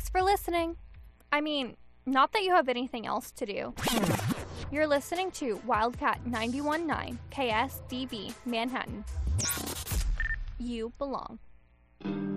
Thanks for listening. I mean, not that you have anything else to do. You're listening to Wildcat 91.9 KSDB Manhattan. You belong.